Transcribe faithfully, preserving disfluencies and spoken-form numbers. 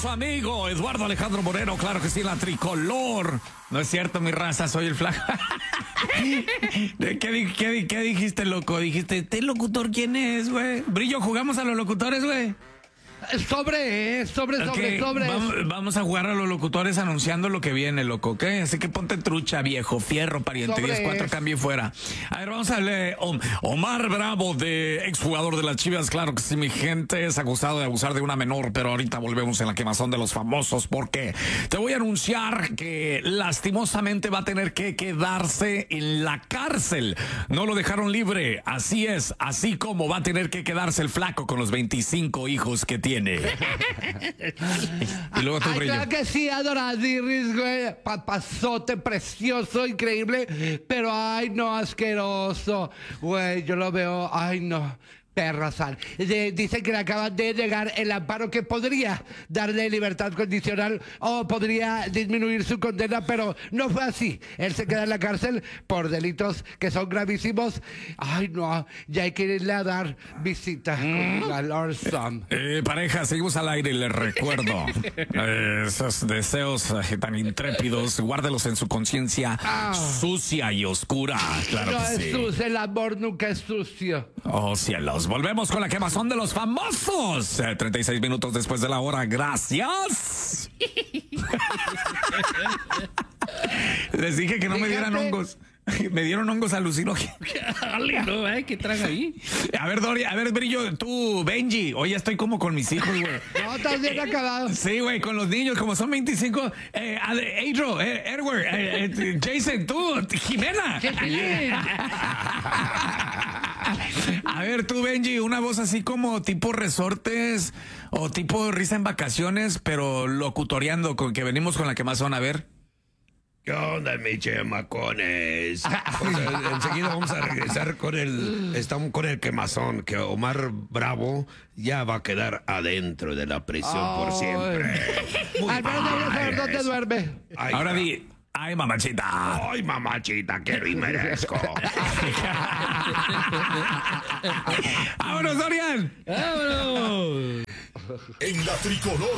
su amigo Eduardo Alejandro Moreno, claro que sí, la tricolor. No es cierto, mi raza, soy el flaco. ¿Qué, qué, qué, ¿Qué dijiste, loco? Dijiste, ¿este locutor quién es, güey? Brillo, ¿jugamos a los locutores, güey? Sobre, eh, sobre, sobre, Okay, sobre. Vamos, vamos a jugar a los locutores anunciando lo que viene, loco, ¿ok? Así que ponte trucha, viejo, fierro, pariente, Sobre diez cuatro, cambio y fuera. A ver, vamos a ver, Omar Bravo, de exjugador de las Chivas, claro que sí, mi gente, es acusado de abusar de una menor, pero ahorita volvemos en la quemazón de los famosos, porque te voy a anunciar que lastimosamente va a tener que quedarse en la cárcel. No lo dejaron libre, así es, así como va a tener que quedarse el flaco con los veinticinco hijos que tiene. Y luego tú, Ay, Brillo. claro que sí, adoradíris, güey. Papazote, precioso, increíble. Pero, ay, no, asqueroso. Güey, yo lo veo, ay, no. Perra sal. De, dicen que le acaban de llegar el amparo que podría darle libertad condicional o podría disminuir su condena, pero no fue así. Él se queda en la cárcel por delitos que son gravísimos. Ay, no, ya hay que irle a dar visita Mm. con la Lord Sam. Eh, pareja, seguimos al aire y les recuerdo eh, esos deseos eh, tan intrépidos, guárdelos en su conciencia Ah. sucia y oscura. Claro No que es sí. sucio, el amor nunca es sucio. Oh, cielos. Volvemos con la quemazón de los famosos. Eh, treinta y seis minutos después de la hora. Gracias. Les dije que no me dieran Fíjate. hongos. Me dieron hongos alucinógenos. No, ¿eh? ¿Qué traga ahí? A ver, Dori, a ver, Brillo, tú, Benji. Hoy ya estoy como con mis hijos, güey. No, estás bien acabado. Sí, güey, con los niños, como son veinticinco. Eh, Adro, eh, Edward, eh, eh, Jason, tú, Jimena. A ver, tú, Benji, una voz así como tipo resortes o tipo risa en vacaciones, pero locutoreando, con que venimos con la quemazón, a ver. ¿Qué onda, mis chamacones? Pues, eh, enseguida vamos a regresar con el, estamos con el quemazón, que Omar Bravo ya va a quedar adentro de la prisión por Ay. siempre. Muy Al menos debes saber bien. dónde duerme. Ay, Ahora ca- di, ay, mamachita. Ay, mamachita, quiero y merezco. ¡Vámonos, Dorian! ¡Vámonos! En la tricolor